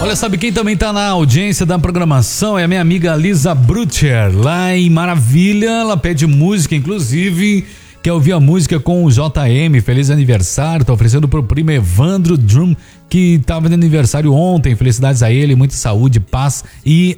Olha, sabe quem também tá na audiência da programação? É a minha amiga Lisa Brutcher, lá em Maravilha. Ela pede música, inclusive, quer ouvir a música com o JM. Feliz aniversário, tá oferecendo pro primo Evandro Drum, que tava de aniversário ontem. Felicidades a ele, muita saúde, paz e